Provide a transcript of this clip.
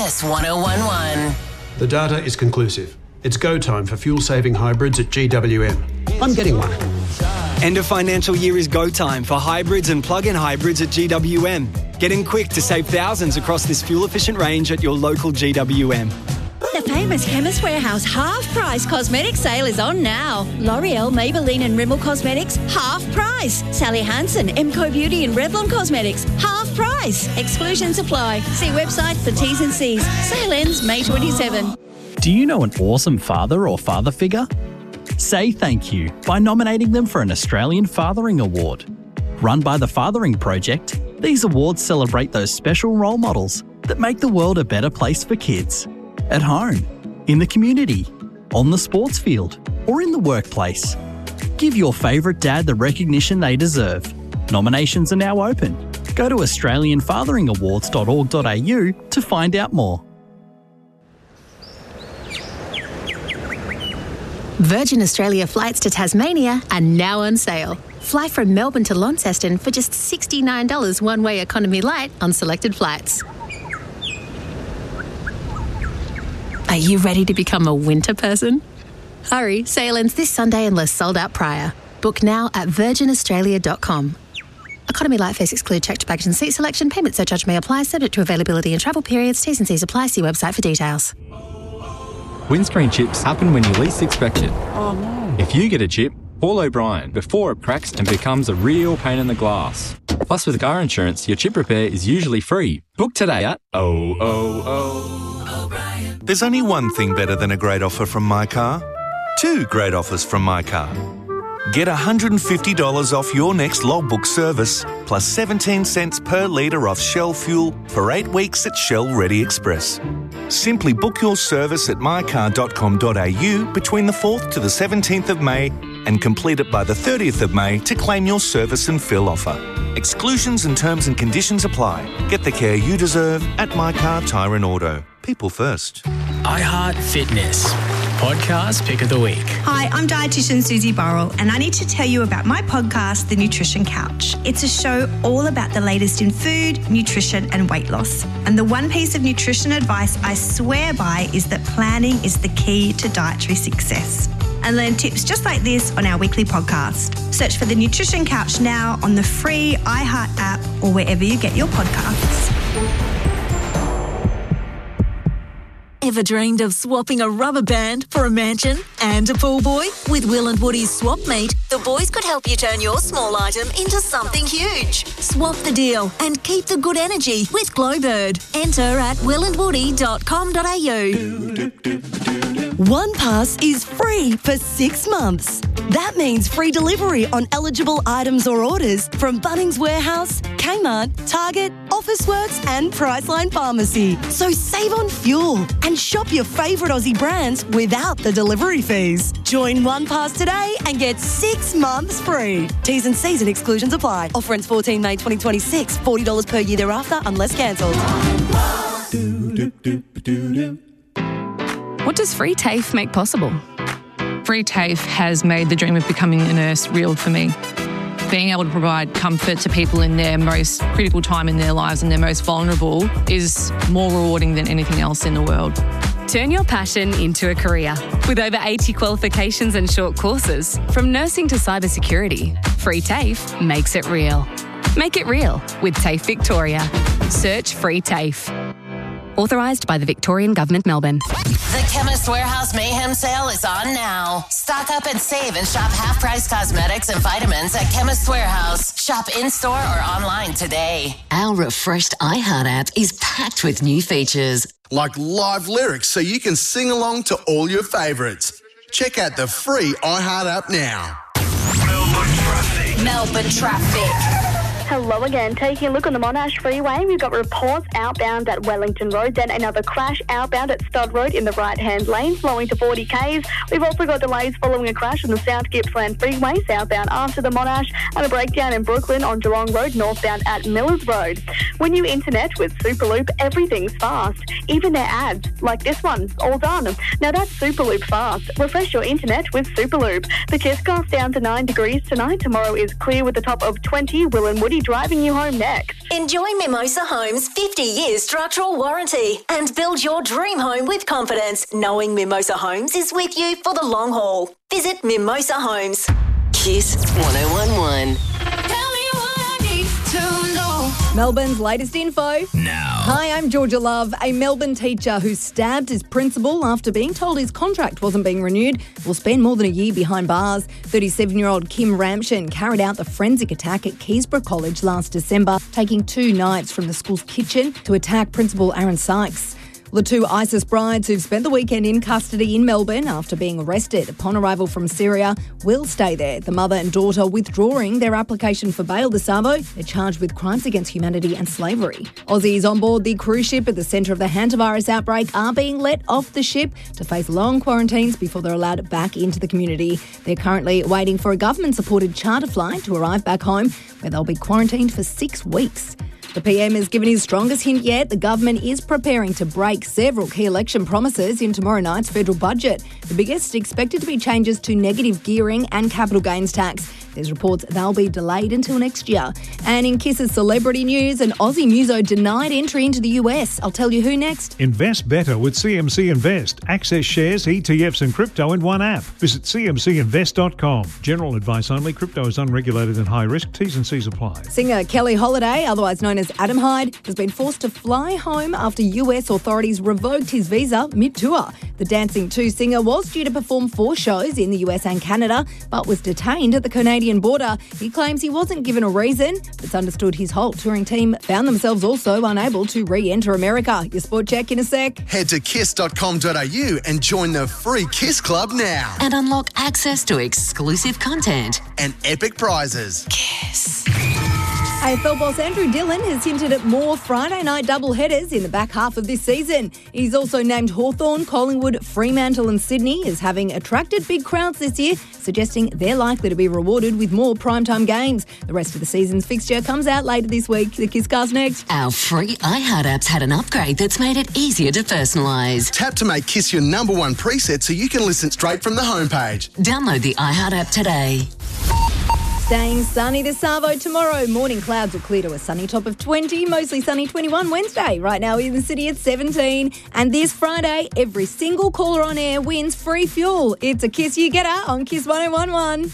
Kiss 101.1. The data is conclusive. It's go time for fuel-saving hybrids at GWM. I'm getting one. End of financial year is go time for hybrids and plug-in hybrids at GWM. Get in quick to save thousands across this fuel-efficient range at your local GWM. The famous Chemist Warehouse half-price cosmetic sale is on now. L'Oreal, Maybelline and Rimmel Cosmetics, half price. Sally Hansen, Emco Beauty and Revlon Cosmetics, half price. Exclusions apply. See website for T's and C's. Sale ends May 27. Do you know an awesome father or father figure? Say thank you by nominating them for an Australian Fathering Award. Run by the Fathering Project, these awards celebrate those special role models that make the world a better place for kids. At home, in the community, on the sports field, or in the workplace. Give your favourite dad the recognition they deserve. Nominations are now open. Go to australianfatheringawards.org.au to find out more. Virgin Australia flights to Tasmania are now on sale. Fly from Melbourne to Launceston for just $69 one-way economy light on selected flights. Are you ready to become a winter person? Hurry, sale ends this Sunday unless sold out prior. Book now at virginaustralia.com. Economy light fares exclude checked baggage and seat selection. Payment surcharge may apply, subject to availability and travel periods. T's and C's apply. See website for details. Windscreen chips happen when you least expect it. Oh no. If you get a chip, call O'Brien before it cracks and becomes a real pain in the glass. Plus, with car insurance, your chip repair is usually free. Book today at O'Brien. There's only one thing better than a great offer from My Car. Two great offers from My Car. Get $150 off your next logbook service, plus 17 cents per litre off Shell fuel for 8 weeks at Shell Ready Express. Simply book your service at mycar.com.au between the 4th to the 17th of May and complete it by the 30th of May to claim your service and fill offer. Exclusions and terms and conditions apply. Get the care you deserve at My Car Tyre and Auto. People first. iHeart Fitness. Podcast Pick of the Week. Hi, I'm dietitian Susie Burrell, and I need to tell you about my podcast, The Nutrition Couch. It's a show all about the latest in food, nutrition and weight loss. And the one piece of nutrition advice I swear by is that planning is the key to dietary success. And learn tips just like this on our weekly podcast. Search for The Nutrition Couch now on the free iHeart app or wherever you get your podcasts. Ever dreamed of swapping a rubber band for a mansion and a pool boy? With Will and Woody's Swap Meet, the boys could help you turn your small item into something huge. Swap the deal and keep the good energy with Glowbird. Enter at willandwoody.com.au. One Pass is free for 6 months. That means free delivery on eligible items or orders from Bunnings Warehouse, Kmart, Target, Officeworks and Priceline Pharmacy. So save on fuel and shop your favourite Aussie brands without the delivery fees. Join One Pass today and get 6 months free. T's and C's and exclusions apply. Offer ends 14 May 2026. $40 per year thereafter unless cancelled. What does Free TAFE make possible? Free TAFE has made the dream of becoming a nurse real for me. Being able to provide comfort to people in their most critical time in their lives and their most vulnerable is more rewarding than anything else in the world. Turn your passion into a career. With over 80 qualifications and short courses, from nursing to cybersecurity, Free TAFE makes it real. Make it real with TAFE Victoria. Search Free TAFE. Authorised by the Victorian Government, Melbourne. The Chemist Warehouse Mayhem Sale is on now. Stock up and save and shop half-price cosmetics and vitamins at Chemist Warehouse. Shop in-store or online today. Our refreshed iHeart app is packed with new features. Like live lyrics so you can sing along to all your favourites. Check out the free iHeart app now. Melbourne traffic. Hello again. Taking a look on the Monash Freeway, we've got reports outbound at Wellington Road, then another crash outbound at Stud Road in the right-hand lane, flowing to 40 Ks. We've also got delays following a crash on the South Gippsland Freeway, southbound after the Monash, and a breakdown in Brooklyn on Geelong Road, northbound at Millers Road. When you internet with Superloop, everything's fast. Even their ads, like this one, all done. Now that's Superloop fast. Refresh your internet with Superloop. The Kiscos down to 9 degrees tonight. Tomorrow is clear with a top of 20. Will and Woody driving you home next. Enjoy Mimosa Homes' 50-year structural warranty and build your dream home with confidence, knowing Mimosa Homes is with you for the long haul. Visit Mimosa Homes. Kiss 1011. Melbourne's latest info. Now. Hi, I'm Georgia Love. A Melbourne teacher who stabbed his principal after being told his contract wasn't being renewed will spend more than a year behind bars. 37-year-old Kim Ramshin carried out the forensic attack at Keysborough College last December, taking 2 knives from the school's kitchen to attack Principal Aaron Sykes. The 2 ISIS brides who've spent the weekend in custody in Melbourne after being arrested upon arrival from Syria will stay there. The mother and daughter withdrawing their application for bail this Arvo. They're charged with crimes against humanity and slavery. Aussies on board the cruise ship at the centre of the hantavirus outbreak are being let off the ship to face long quarantines before they're allowed back into the community. They're currently waiting for a government-supported charter flight to arrive back home, where they'll be quarantined for 6 weeks. The PM has given his strongest hint yet. The government is preparing to break several key election promises in tomorrow night's federal budget. The biggest expected to be changes to negative gearing and capital gains tax. There's reports they'll be delayed until next year. And in Kiss's celebrity news, an Aussie muso denied entry into the US. I'll tell you who next. Invest better with CMC Invest. Access shares, ETFs and crypto in one app. Visit cmcinvest.com. General advice only. Crypto is unregulated and high risk. T's and C's apply. Singer Kelly Holiday, otherwise known as Adam Hyde, has been forced to fly home after US authorities revoked his visa mid-tour. The Dancing 2 singer was due to perform 4 shows in the US and Canada, but was detained at the Canadian border. He claims he wasn't given a reason, but it's understood his whole touring team found themselves also unable to re-enter America. Your sport check in a sec. Head to kiss.com.au and join the free Kiss Club now. And unlock access to exclusive content and epic prizes. Kiss. AFL boss Andrew Dillon has hinted at more Friday night doubleheaders in the back half of this season. He's also named Hawthorn, Collingwood, Fremantle and Sydney as having attracted big crowds this year, suggesting they're likely to be rewarded with more primetime games. The rest of the season's fixture comes out later this week. The Kisscast next. Our free iHeart app's had an upgrade that's made it easier to personalise. Tap to make Kiss your number 1 preset so you can listen straight from the homepage. Download the iHeart app today. Staying sunny this Savo tomorrow. Morning clouds will clear to a sunny top of 20, mostly sunny 21 Wednesday. Right now in the city at 17. And this Friday, every single caller on air wins free fuel. It's a Kiss You Getter on Kiss 1011.